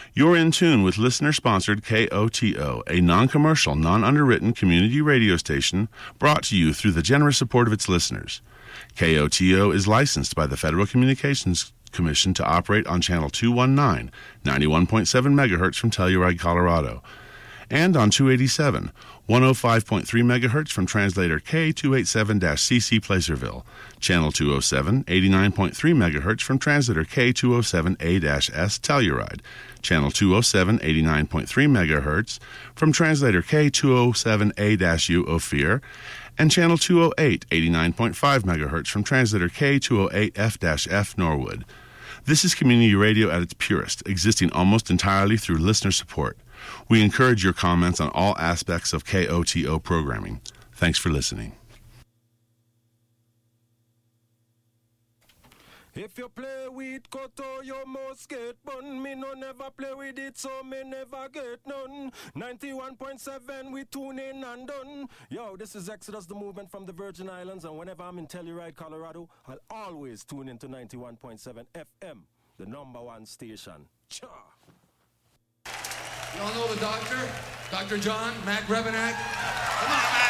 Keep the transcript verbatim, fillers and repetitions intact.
You're in tune with listener-sponsored K O T O, a non-commercial, non-underwritten community radio station brought to you through the generous support of its listeners. K O T O is licensed by the Federal Communications Commission to operate on Channel two nineteen, ninety-one point seven megahertz from Telluride, Colorado, and on two eighty-seven, one oh five point three megahertz from translator K two eighty-seven C C Placerville, Channel two oh seven, eighty-nine point three megahertz from translator K two oh seven A S Telluride, Channel two oh seven, eighty-nine point three megahertz from translator K two oh seven A U Ophir, and Channel two oh eight, eighty-nine point five megahertz from translator K two oh eight F F Norwood. This is community radio at its purest, existing almost entirely through listener support. We encourage your comments on all aspects of K O T O programming. Thanks for listening. If you play with Koto, you must get bun. Me no never play with it, so me never get none. ninety-one point seven, we tune in and done. Yo, this is Exodus, the movement from the Virgin Islands, and whenever I'm in Telluride, Colorado, I'll always tune into ninety-one point seven F M, the number one station. Cha! You all know the doctor? Doctor John, Mac Revenack? Come on, Mac!